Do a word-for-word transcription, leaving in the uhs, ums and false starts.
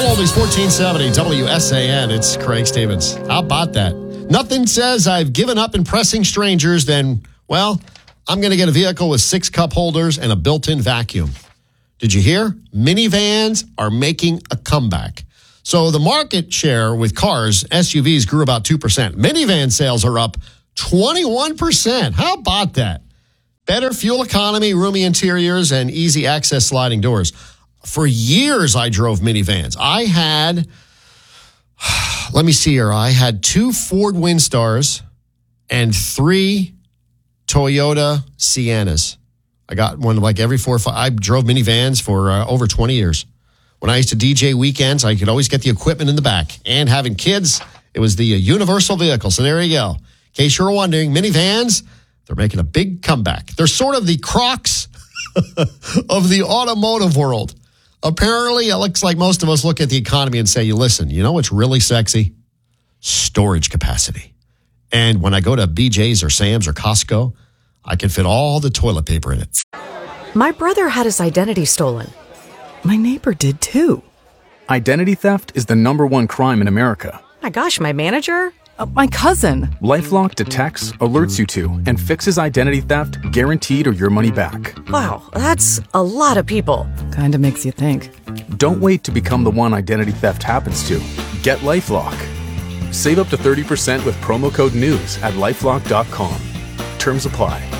Oldies fourteen seventy W S A N. It's Craig Stevens. How about that? Nothing says I've given up impressing strangers than, well, I'm going to get a vehicle with six cup holders and a built-in vacuum. Did you hear? Minivans are making a comeback. So the market share with cars, S U Vs, grew about two percent. Minivan sales are up twenty-one percent. How about that? Better fuel economy, roomy interiors, and easy access sliding doors. For years, I drove minivans. I had, let me see here, I had two Ford Windstars and three Toyota Siennas. I got one like every four or five. I drove minivans for uh, over twenty years. When I used to D J weekends, I could always get the equipment in the back. And having kids, it was the uh, universal vehicle. So there you go. In case you were wondering, minivans, they're making a big comeback. They're sort of the Crocs of the automotive world. Apparently, it looks like most of us look at the economy and say, listen, you know what's really sexy? Storage capacity. And when I go to B J's or Sam's or Costco, I can fit all the toilet paper in it. My brother had his identity stolen. My neighbor did too. Identity theft is the number one crime in America. My gosh, my manager? Uh, my cousin. LifeLock detects, alerts you to, and fixes identity theft guaranteed or your money back. Wow, that's a lot of people. Kinda makes you think. Don't wait to become the one identity theft happens to. Get LifeLock. Save up to thirty percent with promo code NEWS at lifelock dot com. Terms apply.